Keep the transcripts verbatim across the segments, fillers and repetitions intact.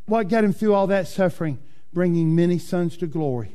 What got him through all that suffering? Bringing many sons to glory.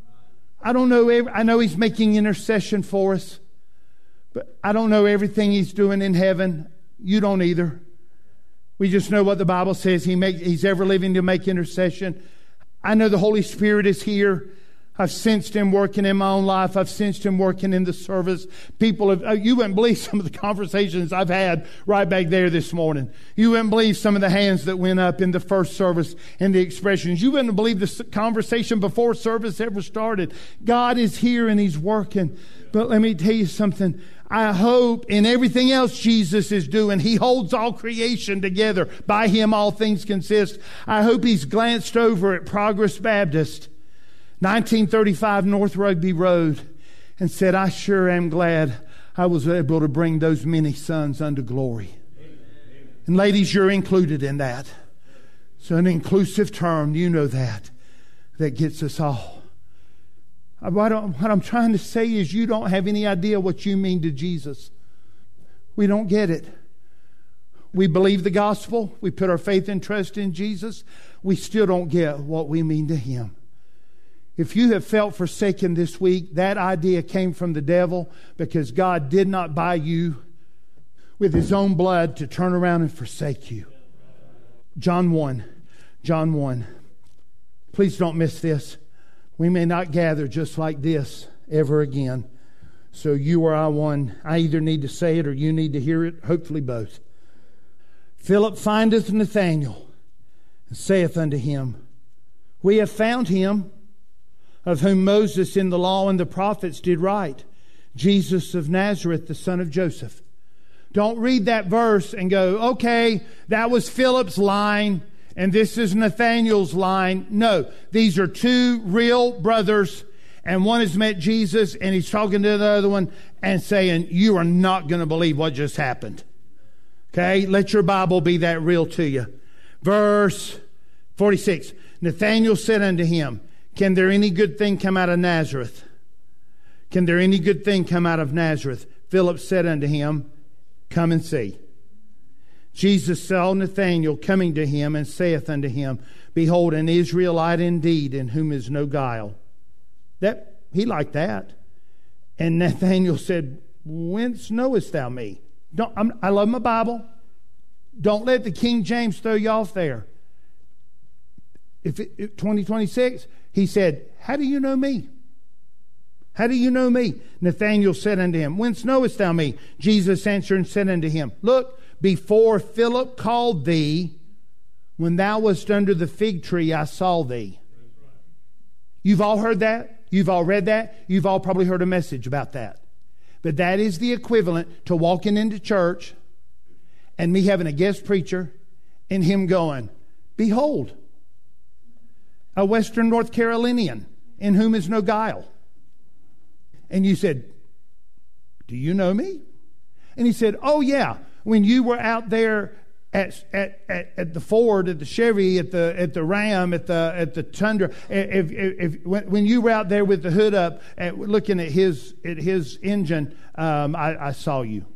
I don't know. Every, I know he's making intercession for us. But I don't know everything he's doing in heaven. You don't either. We just know what the Bible says. He make, he's ever living to make intercession. I know the Holy Spirit is here. I've sensed him working in my own life. I've sensed him working in the service. People have, you wouldn't believe some of the conversations I've had right back there this morning. You wouldn't believe some of the hands that went up in the first service and the expressions. You wouldn't believe the conversation before service ever started. God is here and he's working. But let me tell you something. I hope in everything else Jesus is doing, he holds all creation together. By him all things consist. I hope he's glanced over at Progress Baptist, nineteen thirty-five North Rugby Road, and said, I sure am glad I was able to bring those many sons unto glory. Amen. And ladies, you're included in that. So an inclusive term, you know that, that gets us all. What I'm trying to say is you don't have any idea what you mean to Jesus. We don't get it. We believe the gospel. We put our faith and trust in Jesus. We still don't get what we mean to him. If you have felt forsaken this week, that idea came from the devil, because God did not buy you with his own blood to turn around and forsake you. John one. John one. Please don't miss this. We may not gather just like this ever again. So you or I one, I either need to say it or you need to hear it, hopefully both. Philip findeth Nathanael and saith unto him, We have found him, of whom Moses in the law and the prophets did write, Jesus of Nazareth, the son of Joseph. Don't read that verse and go, okay, that was Philip's line and this is Nathanael's line. No, these are two real brothers, and one has met Jesus and he's talking to the other one and saying, you are not going to believe what just happened. Okay, let your Bible be that real to you. Verse forty-six, Nathanael said unto him, Can there any good thing come out of Nazareth? Can there any good thing come out of Nazareth? Philip said unto him, Come and see. Jesus saw Nathanael coming to him and saith unto him, Behold, an Israelite indeed, in whom is no guile. That he liked that. And Nathanael said, Whence knowest thou me? Don't, I'm, I love my Bible. Don't let the King James throw you off there. If it, it, twenty twenty-six, he said, How do you know me? How do you know me? Nathanael said unto him, Whence knowest thou me? Jesus answered and said unto him, Look, before Philip called thee, when thou wast under the fig tree, I saw thee. You've all heard that. You've all read that. You've all probably heard a message about that. But that is the equivalent to walking into church and me having a guest preacher and him going, Behold, a Western North Carolinian in whom is no guile. And you said, Do you know me? And he said, Oh yeah, when you were out there at at, at, at the Ford, at the Chevy, at the at the Ram, at the at the Tundra, if, if, if when, when you were out there with the hood up, at, looking at his at his engine, um, I, I saw you.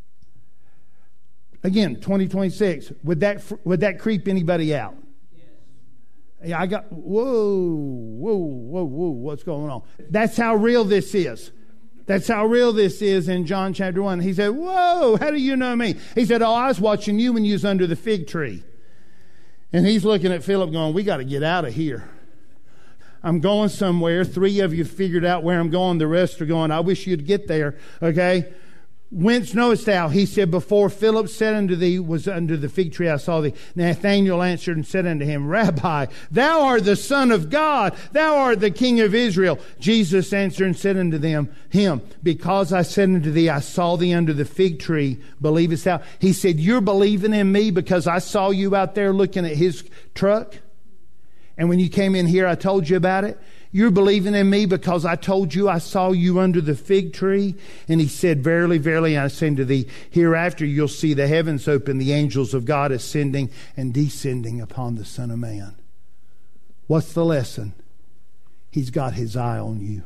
Again, twenty twenty-six. Would that would that creep anybody out? Yeah, I got, whoa, whoa, whoa, whoa, what's going on? That's how real this is. That's how real this is in John chapter one. He said, whoa, how do you know me? He said, oh, I was watching you when you was under the fig tree. And he's looking at Philip going, we got to get out of here. I'm going somewhere. Three of you figured out where I'm going. The rest are going, I wish you'd get there. Okay? Whence knowest thou? He said, Before Philip said unto thee, was under the fig tree, I saw thee. Nathanael answered and said unto him, Rabbi, thou art the Son of God. Thou art the King of Israel. Jesus answered and said unto them, him, Because I said unto thee, I saw thee under the fig tree, believest thou? He said, you're believing in me because I saw you out there looking at his truck? And when you came in here, I told you about it? You're believing in me because I told you I saw you under the fig tree? And he said, Verily, verily, I say unto thee, hereafter you'll see the heavens open, the angels of God ascending and descending upon the Son of Man. What's the lesson? He's got his eye on you.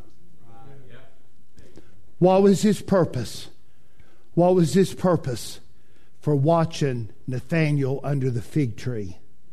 What was his purpose? What was his purpose for watching Nathanael under the fig tree?